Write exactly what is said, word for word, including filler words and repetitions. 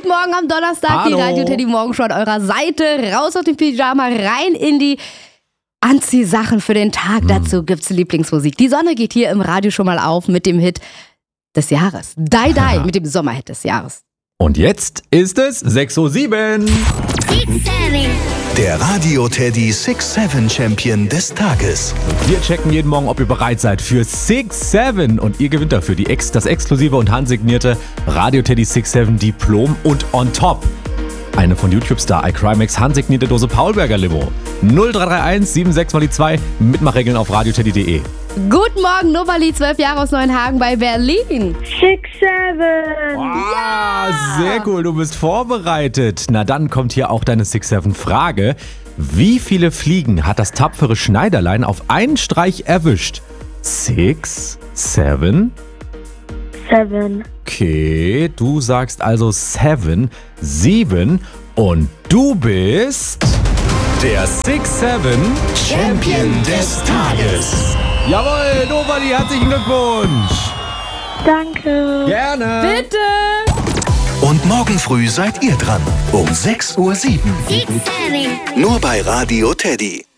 Guten Morgen am Donnerstag, Hallo. die Radio Teddy Morgenshow an eurer Seite. Raus aus dem Pyjama, rein in die Anziehsachen für den Tag. Hm. Dazu gibt's Lieblingsmusik. Die Sonne geht hier im Radio schon mal auf mit dem Hit des Jahres. Die Die mit dem Sommerhit des Jahres. Und jetzt ist es sechs Uhr sieben. Der Radio Teddy six sieben Champion des Tages. Wir checken jeden Morgen, ob ihr bereit seid für six sieben. Und ihr gewinnt dafür die Ex, das exklusive und handsignierte Radio Teddy six sieben Diplom und on top eine von YouTube-Star iCrimex handsignierte Dose Paulberger Limo. null drei drei eins sieben sechs mal die zwei. Mitmachregeln auf radioteddy punkt de. Guten Morgen, Nobali, zwölf Jahre aus Neuenhagen bei Berlin. six seven. Ah, sehr cool, du bist vorbereitet. Na dann kommt hier auch deine six sieben Frage. Wie viele Fliegen hat das tapfere Schneiderlein auf einen Streich erwischt? six, seven? seven. Okay, du sagst also seven, sieben und du bist der six sieben Champion des Tages. Jawohl, Nobali, herzlichen Glückwunsch. Danke. Gerne. Bitte. Und morgen früh seid ihr dran um sechs Uhr sieben. Nur bei Radio Teddy.